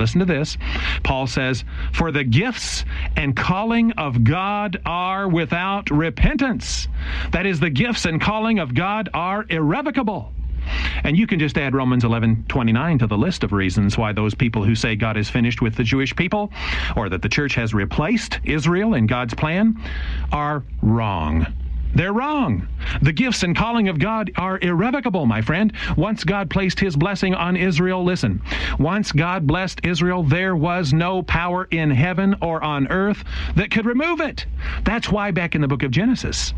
Listen to this. Paul says, "For the gifts and calling of God are without repentance." That is, the gifts and calling of God are irrevocable. And you can just add Romans 11:29 to the list of reasons why those people who say God is finished with the Jewish people, or that the church has replaced Israel in God's plan, are wrong. They're wrong. The gifts and calling of God are irrevocable, my friend. Once God placed his blessing on Israel, listen, once God blessed Israel, there was no power in heaven or on earth that could remove it. That's why back in the book of Genesis,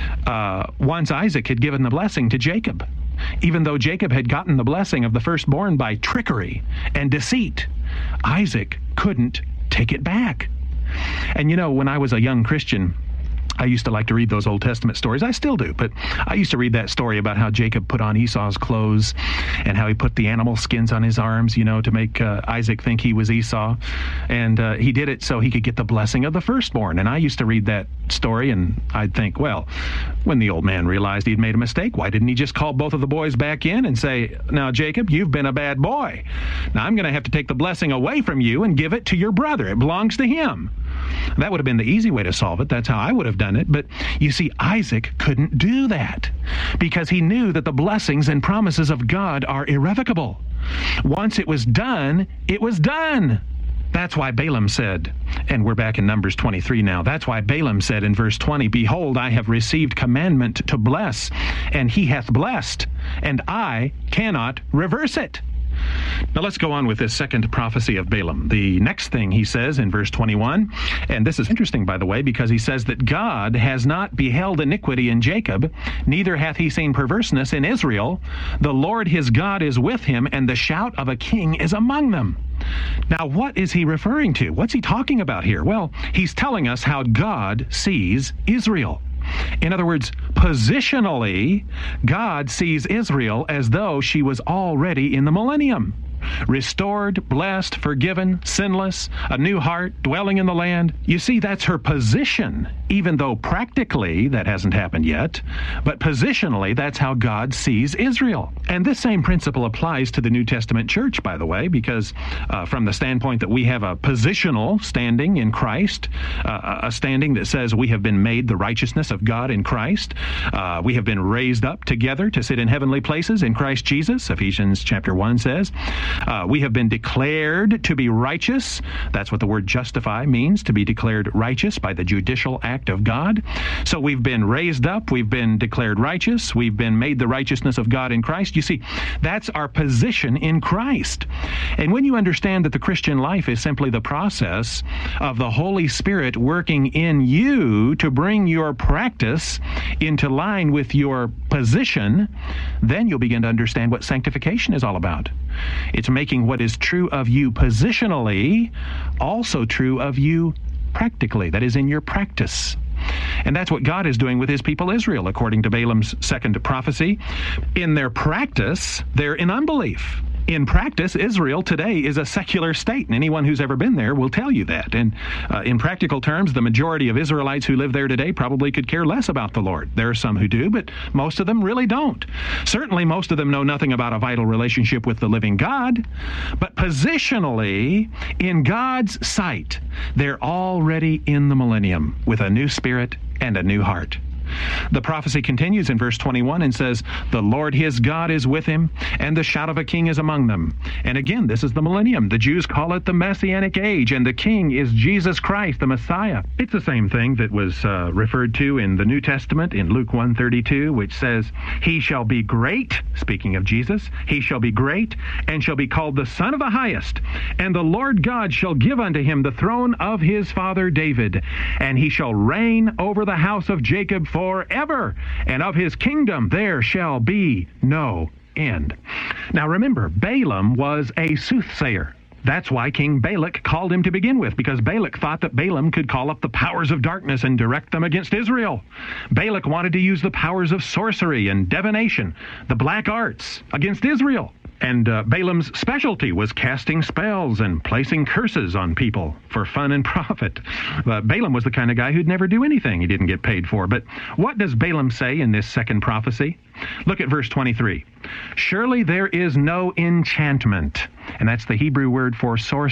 once Isaac had given the blessing to Jacob, even though Jacob had gotten the blessing of the firstborn by trickery and deceit, Isaac couldn't take it back. And you know, when I was a young Christian, I used to like to read those Old Testament stories. I still do, but I used to read that story about how Jacob put on Esau's clothes and how he put the animal skins on his arms, you know, to make Isaac think he was Esau. And he did it so he could get the blessing of the firstborn. And I used to read that story and I'd think, well, when the old man realized he'd made a mistake, why didn't he just call both of the boys back in and say, "Now, Jacob, you've been a bad boy. Now I'm going to have to take the blessing away from you and give it to your brother. It belongs to him." That would have been the easy way to solve it. That's how I would have done it. But you see, Isaac couldn't do that because he knew that the blessings and promises of God are irrevocable. Once it was done, it was done. That's why Balaam said, and we're back in Numbers 23 now, that's why Balaam said in verse 20, "Behold, I have received commandment to bless, and he hath blessed, and I cannot reverse it." Now let's go on with this second prophecy of Balaam. The next thing he says in verse 21, and this is interesting, by the way, because he says that God has not beheld iniquity in Jacob, neither hath he seen perverseness in Israel. The Lord his God is with him, and the shout of a king is among them. Now, what is he referring to? What's he talking about here? Well, he's telling us how God sees Israel. In other words, positionally, God sees Israel as though she was already in the millennium. Restored, blessed, forgiven, sinless, a new heart, dwelling in the land. You see, that's her position, even though practically that hasn't happened yet. But positionally, that's how God sees Israel. And this same principle applies to the New Testament church, by the way, because from the standpoint that we have a positional standing in Christ, a standing that says we have been made the righteousness of God in Christ. We have been raised up together to sit in heavenly places in Christ Jesus, Ephesians chapter 1 says. We have been declared to be righteous. That's what the word justify means, to be declared righteous by the judicial act of God. So we've been raised up, we've been declared righteous, we've been made the righteousness of God in Christ. You see, that's our position in Christ. And when you understand that the Christian life is simply the process of the Holy Spirit working in you to bring your practice into line with your position, then you'll begin to understand what sanctification is all about. It's making what is true of you positionally also true of you practically, that is, in your practice. And that's what God is doing with his people Israel, according to Balaam's second prophecy. In their practice, they're in unbelief. In practice, Israel today is a secular state, and anyone who's ever been there will tell you that. And in practical terms, the majority of Israelites who live there today probably could care less about the Lord. There are some who do, but most of them really don't. Certainly, most of them know nothing about a vital relationship with the living God. But positionally, in God's sight, they're already in the millennium with a new spirit and a new heart. The prophecy continues in verse 21 and says, "The Lord his God is with him, and the shout of a king is among them." And again, this is the millennium. The Jews call it the Messianic age, and the king is Jesus Christ, the Messiah. It's the same thing that was referred to in the New Testament in Luke 1:32, which says, "He shall be great," speaking of Jesus, "he shall be great, and shall be called the Son of the Highest. And the Lord God shall give unto him the throne of his father David, and he shall reign over the house of Jacob forever, and of his kingdom there shall be no end." Now remember, Balaam was a soothsayer. That's why King Balak called him to begin with, because Balak thought that Balaam could call up the powers of darkness and direct them against Israel. Balak wanted to use the powers of sorcery and divination, the black arts, against Israel. And Balaam's specialty was casting spells and placing curses on people for fun and profit. Balaam was the kind of guy who'd never do anything he didn't get paid for. But what does Balaam say in this second prophecy? Look at verse 23. "Surely there is no enchantment," and that's the Hebrew word for sorcery,